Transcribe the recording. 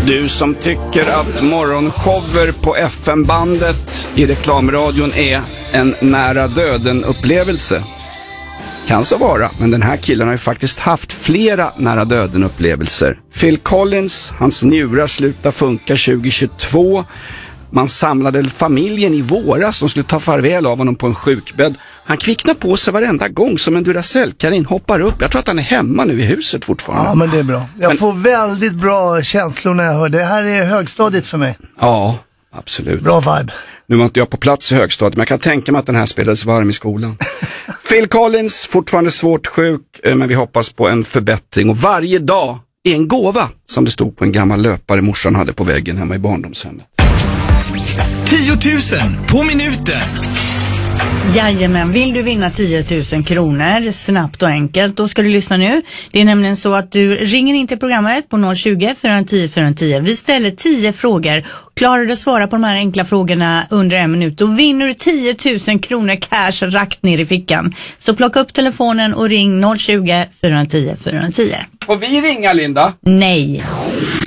Du som tycker att morgonshower på FM-bandet i reklamradion är en nära döden-upplevelse. Kan så vara, men den här killen har ju faktiskt haft flera nära döden-upplevelser. Phil Collins, hans njurar slutar funka 2022. Man samlade familjen i våras, de skulle ta farväl av honom på en sjukbädd. Han kvicknar på sig varenda gång som en Duracell-kanin hoppar upp. Jag tror att han är hemma nu i huset fortfarande. Ja, men det är bra. Jag får väldigt bra känslor när jag hör det. Det här är högstadiet för mig. Ja, absolut. Bra vibe. Nu var inte jag på plats i högstadiet, men jag kan tänka mig att den här spelades varm i skolan. Phil Collins, fortfarande svårt sjuk, men vi hoppas på en förbättring. Och varje dag är en gåva, som det stod på en gammal löpare morsan hade på väggen hemma i barndomshemmet. 10 000 på minuten. Jajamän, vill du vinna 10 000 kronor snabbt och enkelt, då ska du lyssna nu. Det är nämligen så att du ringer in till programmet på 020 410 410. Vi ställer 10 frågor. Klarar du att svara på de här enkla frågorna under 1 minut, då vinner du 10 000 kronor cash rakt ner i fickan. Så plocka upp telefonen och ring 020 410 410. Får vi ringa, Linda? Nej.